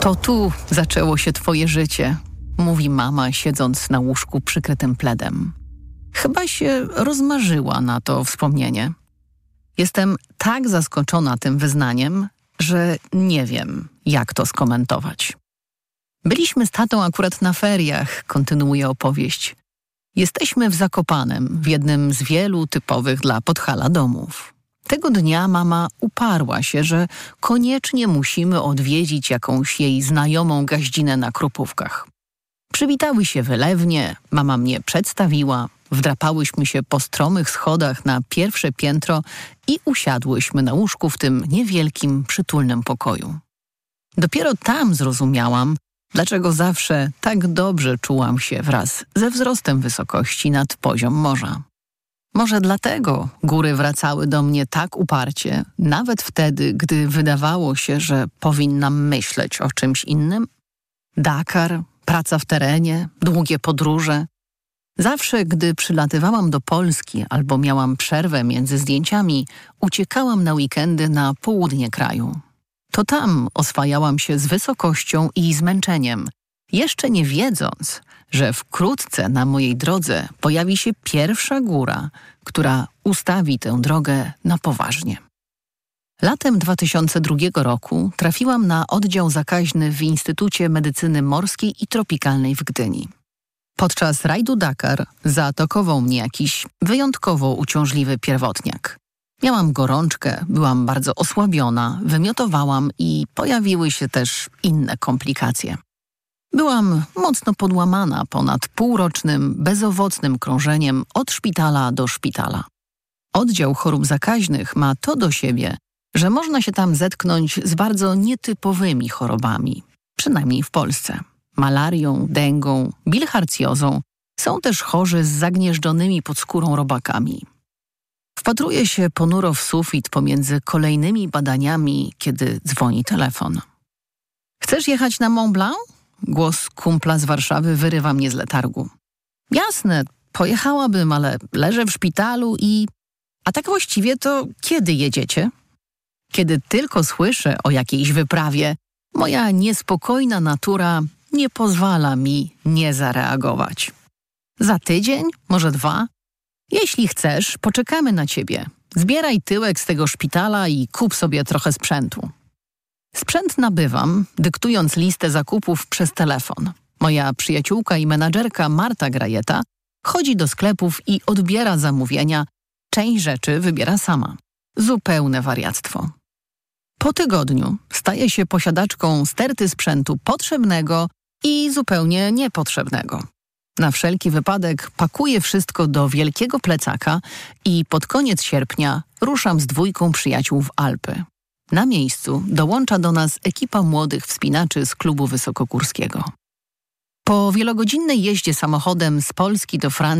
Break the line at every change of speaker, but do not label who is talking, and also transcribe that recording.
To tu zaczęło się twoje życie, mówi mama, siedząc na łóżku przykrytym pledem. Chyba się rozmarzyła na to wspomnienie. Jestem tak zaskoczona tym wyznaniem, że nie wiem, jak to skomentować. Byliśmy z tatą akurat na feriach, kontynuuje opowieść. Jesteśmy w Zakopanem, w jednym z wielu typowych dla Podhala domów. Tego dnia mama uparła się, że koniecznie musimy odwiedzić jakąś jej znajomą gaździnę na Krupówkach. Przywitały się wylewnie, mama mnie przedstawiła, wdrapałyśmy się po stromych schodach na pierwsze piętro i usiadłyśmy na łóżku w tym niewielkim, przytulnym pokoju. Dopiero tam zrozumiałam, dlaczego zawsze tak dobrze czułam się wraz ze wzrostem wysokości nad poziom morza. Może dlatego góry wracały do mnie tak uparcie, nawet wtedy, gdy wydawało się, że powinnam myśleć o czymś innym? Dakar, praca w terenie, długie podróże. Zawsze, gdy przylatywałam do Polski albo miałam przerwę między zdjęciami, uciekałam na weekendy na południe kraju. To tam oswajałam się z wysokością i zmęczeniem, jeszcze nie wiedząc, że wkrótce na mojej drodze pojawi się pierwsza góra, która ustawi tę drogę na poważnie. Latem 2002 roku trafiłam na oddział zakaźny w Instytucie Medycyny Morskiej i Tropikalnej w Gdyni. Podczas rajdu Dakar zaatakował mnie jakiś wyjątkowo uciążliwy pierwotniak. Miałam gorączkę, byłam bardzo osłabiona, wymiotowałam i pojawiły się też inne komplikacje. Byłam mocno podłamana ponad półrocznym, bezowocnym krążeniem od szpitala do szpitala. Oddział chorób zakaźnych ma to do siebie, że można się tam zetknąć z bardzo nietypowymi chorobami, przynajmniej w Polsce. Malarią, dengą, bilharcjozą. Są też chorzy z zagnieżdżonymi pod skórą robakami. Wpatruję się ponuro w sufit pomiędzy kolejnymi badaniami, kiedy dzwoni telefon. Chcesz jechać na Mont Blanc? Głos kumpla z Warszawy wyrywa mnie z letargu. Jasne, pojechałabym, ale leżę w szpitalu i... A tak właściwie to kiedy jedziecie? Kiedy tylko słyszę o jakiejś wyprawie, moja niespokojna natura nie pozwala mi nie zareagować. Za tydzień? Może 2? Jeśli chcesz, poczekamy na ciebie. Zbieraj tyłek z tego szpitala i kup sobie trochę sprzętu. Sprzęt nabywam, dyktując listę zakupów przez telefon. Moja przyjaciółka i menadżerka Marta Grajeta chodzi do sklepów i odbiera zamówienia. Część rzeczy wybiera sama. Zupełne wariactwo. Po tygodniu staję się posiadaczką sterty sprzętu potrzebnego i zupełnie niepotrzebnego. Na wszelki wypadek pakuję wszystko do wielkiego plecaka i pod koniec sierpnia ruszam z 2 przyjaciół w Alpy. Na miejscu dołącza do nas ekipa młodych wspinaczy z klubu wysokogórskiego. Po wielogodzinnej jeździe samochodem z Polski do Francji